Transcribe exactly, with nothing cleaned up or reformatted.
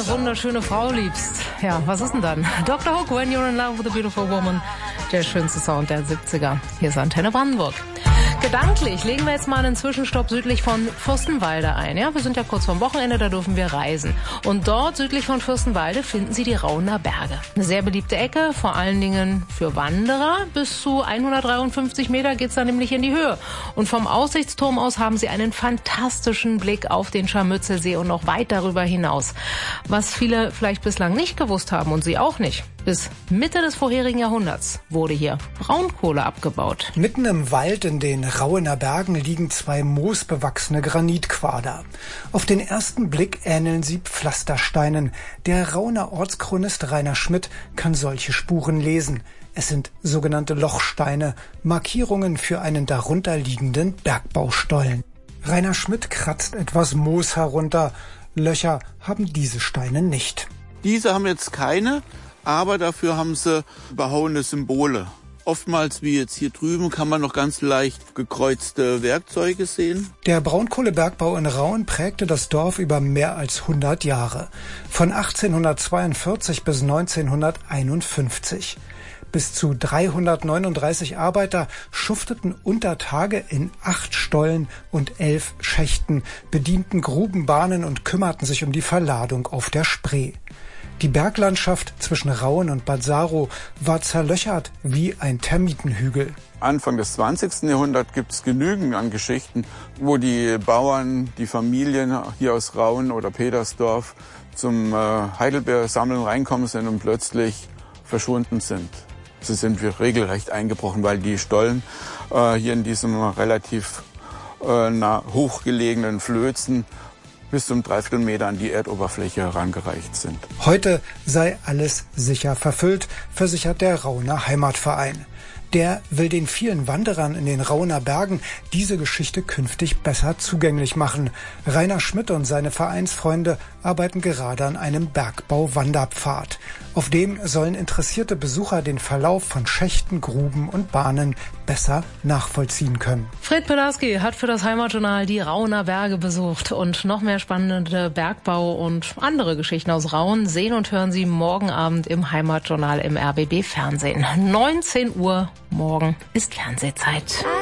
eine wunderschöne Frau liebst, ja, was ist denn dann? Doktor Hook, When You're in Love with a Beautiful Woman, der schönste Sound der siebziger. Hier ist Antenne Brandenburg. Gedanklich legen wir jetzt mal einen Zwischenstopp südlich von Fürstenwalde ein. Ja, wir sind ja kurz vorm Wochenende, da dürfen wir reisen. Und dort südlich von Fürstenwalde finden Sie die Rauner Berge. Eine sehr beliebte Ecke, vor allen Dingen für Wanderer. Bis zu hundertdreiundfünfzig Meter geht's da nämlich in die Höhe. Und vom Aussichtsturm aus haben Sie einen fantastischen Blick auf den Scharmützelsee und noch weit darüber hinaus. Was viele vielleicht bislang nicht gewusst haben und Sie auch nicht. Bis Mitte des vorherigen Jahrhunderts wurde hier Braunkohle abgebaut. Mitten im Wald in den Rauener Bergen liegen zwei moosbewachsene Granitquader. Auf den ersten Blick ähneln sie Pflastersteinen. Der Rauner Ortschronist Rainer Schmidt kann solche Spuren lesen. Es sind sogenannte Lochsteine, Markierungen für einen darunter liegenden Bergbaustollen. Rainer Schmidt kratzt etwas Moos herunter. Löcher haben diese Steine nicht. Diese haben jetzt keine, aber dafür haben sie behauene Symbole. Oftmals, wie jetzt hier drüben, kann man noch ganz leicht gekreuzte Werkzeuge sehen. Der Braunkohlebergbau in Rauen prägte das Dorf über mehr als hundert Jahre. Von achtzehnhundertzweiundvierzig bis neunzehnhunderteinundfünfzig. Bis zu dreihundertneununddreißig Arbeiter schufteten unter Tage in acht Stollen und elf Schächten, bedienten Grubenbahnen und kümmerten sich um die Verladung auf der Spree. Die Berglandschaft zwischen Rauen und Bad Saro war zerlöchert wie ein Termitenhügel. Anfang des zwanzigsten Jahrhunderts gibt es genügend an Geschichten, wo die Bauern, die Familien hier aus Rauen oder Petersdorf zum äh, Heidelbeersammeln reinkommen sind und plötzlich verschwunden sind. Sie sind regelrecht eingebrochen, weil die Stollen äh, hier in diesem relativ äh, nah hochgelegenen Flözen bis zum Dreiviertel Meter an die Erdoberfläche herangereicht sind. Heute sei alles sicher verfüllt, versichert der Rauner Heimatverein. Der will den vielen Wanderern in den Rauner Bergen diese Geschichte künftig besser zugänglich machen. Rainer Schmidt und seine Vereinsfreunde arbeiten gerade an einem Bergbau-Wanderpfad. Auf dem sollen interessierte Besucher den Verlauf von Schächten, Gruben und Bahnen besser nachvollziehen können. Fred Pedarski hat für das Heimatjournal die Rauner Berge besucht. Und noch mehr spannende Bergbau und andere Geschichten aus Rauen sehen und hören Sie morgen Abend im Heimatjournal im R B B Fernsehen. neunzehn Uhr morgen ist Fernsehzeit.